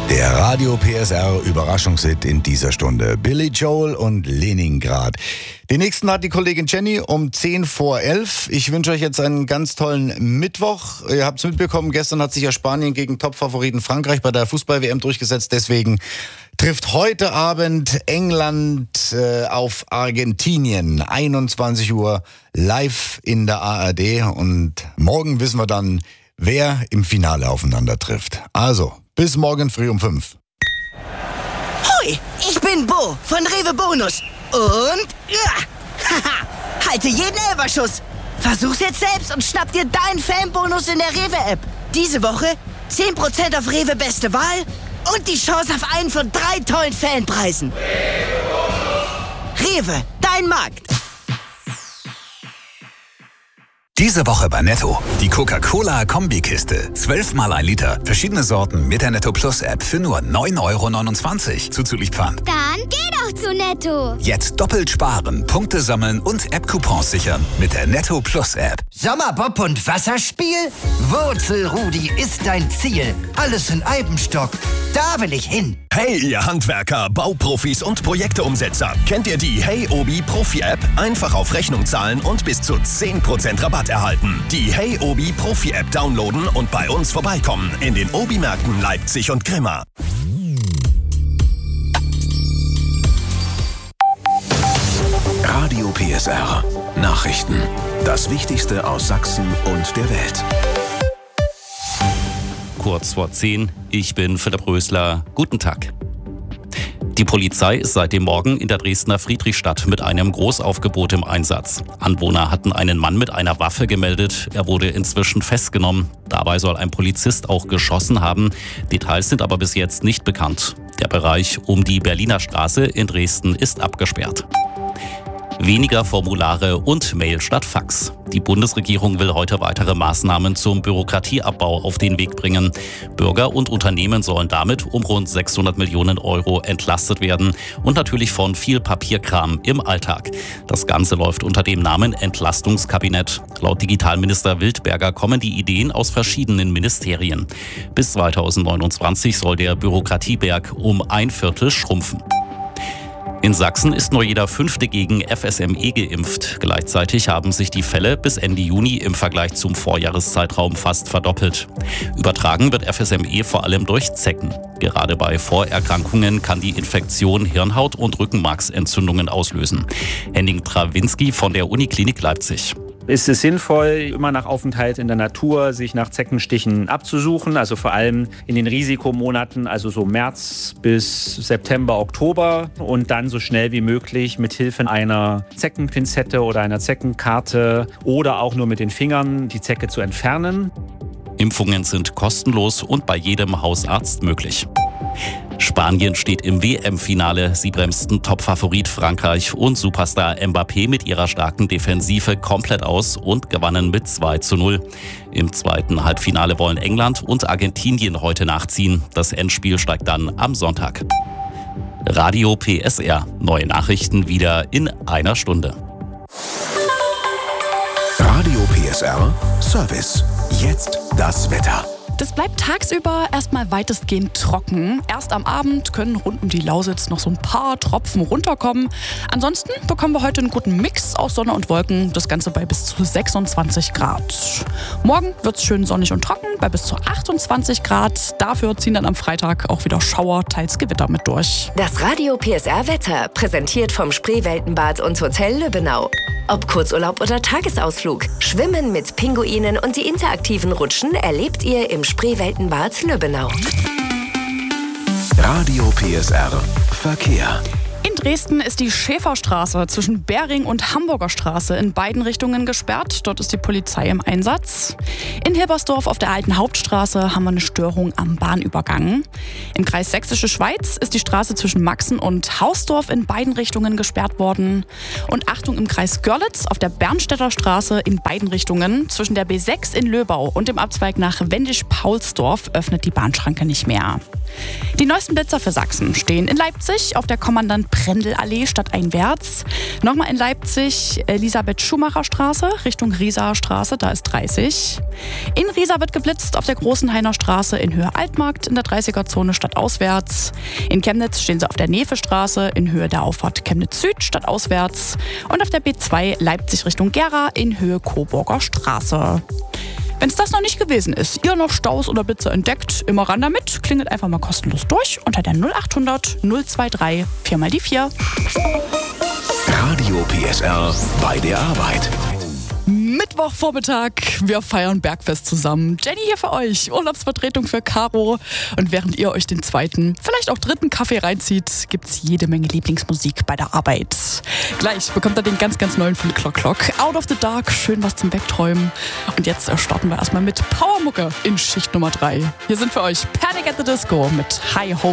Der Radio PSR Überraschungshit in dieser Stunde. Billy Joel und Leningrad. Den nächsten hat die Kollegin Jenny um 10 vor 11. Ich wünsche euch jetzt einen ganz tollen Mittwoch. Ihr habt es mitbekommen, gestern hat sich ja Spanien gegen Topfavoriten Frankreich bei der Fußball-WM durchgesetzt. Deswegen trifft heute Abend England auf Argentinien. 21 Uhr live in der ARD. Und morgen wissen wir dann, wer im Finale aufeinander trifft. Also, bis morgen früh um 5. Hoi, ich bin Bo von Rewe Bonus. Und, halte jeden Elferschuss. Versuch's jetzt selbst und schnapp dir deinen Fanbonus in der Rewe-App. Diese Woche 10% auf Rewe Beste Wahl und die Chance auf einen von 3 tollen Fanpreisen. Rewe, dein Markt. Diese Woche bei Netto. Die Coca-Cola-Kombikiste. 12 mal 1 Liter. Verschiedene Sorten mit der Netto Plus App für nur 9,29 € zuzüglich Pfand. Dann geh doch zu Netto. Jetzt doppelt sparen, Punkte sammeln und App-Coupons sichern mit der Netto Plus App. Sommerbob und Wasserspiel? Wurzelrudi ist dein Ziel. Alles in Eibenstock. Da will ich hin. Hey, ihr Handwerker, Bauprofis und Projekteumsetzer. Kennt ihr die Hey Obi Profi-App? Einfach auf Rechnung zahlen und bis zu 10% Rabatt erhalten. Die Hey Obi Profi-App downloaden und bei uns vorbeikommen. In den Obi-Märkten Leipzig und Grimma. Radio PSR. Nachrichten. Das Wichtigste aus Sachsen und der Welt. Kurz vor 10, ich bin Philipp Rösler. Guten Tag. Die Polizei ist seit dem Morgen in der Dresdner Friedrichstadt mit einem Großaufgebot im Einsatz. Anwohner hatten einen Mann mit einer Waffe gemeldet. Er wurde inzwischen festgenommen. Dabei soll ein Polizist auch geschossen haben. Details sind aber bis jetzt nicht bekannt. Der Bereich um die Berliner Straße in Dresden ist abgesperrt. Weniger Formulare und Mail statt Fax. Die Bundesregierung will heute weitere Maßnahmen zum Bürokratieabbau auf den Weg bringen. Bürger und Unternehmen sollen damit um rund 600 Millionen € entlastet werden und natürlich von viel Papierkram im Alltag. Das Ganze läuft unter dem Namen Entlastungskabinett. Laut Digitalminister Wildberger kommen die Ideen aus verschiedenen Ministerien. Bis 2029 soll der Bürokratieberg um 1/4 schrumpfen. In Sachsen ist nur jeder 5. gegen FSME geimpft. Gleichzeitig haben sich die Fälle bis Ende Juni im Vergleich zum Vorjahreszeitraum fast verdoppelt. Übertragen wird FSME vor allem durch Zecken. Gerade bei Vorerkrankungen kann die Infektion Hirnhaut- und Rückenmarksentzündungen auslösen. Henning Trawinski von der Uniklinik Leipzig. Ist es sinnvoll, immer nach Aufenthalt in der Natur sich nach Zeckenstichen abzusuchen, also vor allem in den Risikomonaten, also so März bis September, Oktober und dann so schnell wie möglich mit Hilfe einer Zeckenpinzette oder einer Zeckenkarte oder auch nur mit den Fingern die Zecke zu entfernen. Impfungen sind kostenlos und bei jedem Hausarzt möglich. Spanien steht im WM-Finale. Sie bremsten Topfavorit Frankreich und Superstar Mbappé mit ihrer starken Defensive komplett aus und gewannen mit 2:0. Im zweiten Halbfinale wollen England und Argentinien heute nachziehen. Das Endspiel steigt dann am Sonntag. Radio PSR. Neue Nachrichten wieder in einer Stunde. Radio PSR Service. Jetzt das Wetter. Das bleibt tagsüber erstmal weitestgehend trocken. Erst am Abend können rund um die Lausitz noch so ein paar Tropfen runterkommen. Ansonsten bekommen wir heute einen guten Mix aus Sonne und Wolken. Das Ganze bei bis zu 26 Grad. Morgen wird es schön sonnig und trocken bei bis zu 28 Grad. Dafür ziehen dann am Freitag auch wieder Schauer, teils Gewitter mit durch. Das Radio PSR Wetter, präsentiert vom Spreeweltenbad und Hotel Lübbenau. Ob Kurzurlaub oder Tagesausflug, Schwimmen mit Pinguinen und die interaktiven Rutschen erlebt ihr im Spreeweltenbad Lübbenau. Radio PSR Verkehr. In Dresden ist die Schäferstraße zwischen Bering und Hamburger Straße in beiden Richtungen gesperrt. Dort ist die Polizei im Einsatz. In Hilbersdorf auf der alten Hauptstraße haben wir eine Störung am Bahnübergang. Im Kreis Sächsische Schweiz ist die Straße zwischen Maxen und Hausdorf in beiden Richtungen gesperrt worden. Und Achtung, im Kreis Görlitz auf der Bernstädter Straße in beiden Richtungen zwischen der B6 in Löbau und dem Abzweig nach Wendisch-Paulsdorf öffnet die Bahnschranke nicht mehr. Die neuesten Blitzer für Sachsen stehen in Leipzig auf der Kommandant-Prendl-Allee stadteinwärts. Nochmal in Leipzig Elisabeth-Schumacher-Straße Richtung Riesaer Straße, da ist 30. In Riesa wird geblitzt auf der Großenhainer Straße in Höhe Altmarkt in der 30er-Zone stadtauswärts. In Chemnitz stehen sie auf der Nefe-Straße in Höhe der Auffahrt Chemnitz Süd stadtauswärts. Und auf der B2 Leipzig Richtung Gera in Höhe Coburger Straße. Wenn es das noch nicht gewesen ist, ihr noch Staus oder Blitzer entdeckt, immer ran damit, klingelt einfach mal kostenlos durch unter der 0800 023 4 mal die 4. Radio PSR bei der Arbeit. Mittwochvormittag, wir feiern Bergfest zusammen. Jenny hier für euch, Urlaubsvertretung für Caro. Und während ihr euch den zweiten, vielleicht auch dritten Kaffee reinzieht, gibt's jede Menge Lieblingsmusik bei der Arbeit. Gleich bekommt ihr den ganz, ganz neuen von Clock, Out of the Dark, schön was zum Wegträumen. Und jetzt starten wir erstmal mit Powermucke in Schicht Nummer 3. Hier sind für euch Panic at the Disco mit High Hope.